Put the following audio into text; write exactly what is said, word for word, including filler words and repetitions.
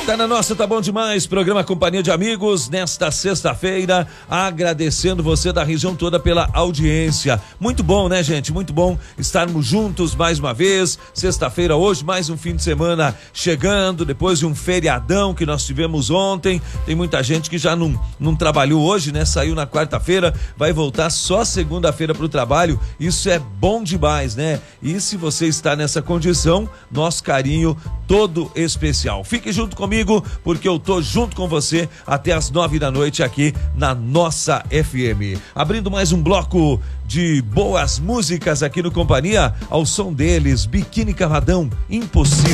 Tá na nossa, tá bom demais, programa Companhia de Amigos, nesta sexta-feira, agradecendo você da região toda pela audiência. Muito bom, né, gente? Muito bom estarmos juntos mais uma vez, sexta-feira hoje, mais um fim de semana chegando, depois de um feriadão que nós tivemos ontem. Tem muita gente que já não, não trabalhou hoje, né? Saiu na quarta-feira, vai voltar só segunda-feira pro trabalho. Isso é bom demais, né? E se você está nessa condição, nosso carinho todo especial. Fique junto comigo, porque eu tô junto com você até as nove da noite aqui na nossa F M. Abrindo mais um bloco de boas músicas aqui no Companhia, ao som deles, Biquíni Cavadão, Impossível.